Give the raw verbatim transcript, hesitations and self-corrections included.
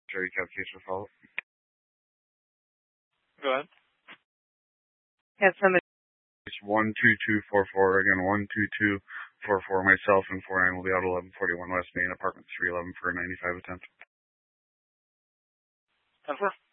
Jerry Cab case for follow-up. Go ahead. Have somebody. It's one two two four four, again, one two two four four. Myself and four nine will be out eleven forty-one West Main, apartment three eleven for a ninety-five attempt. ten four.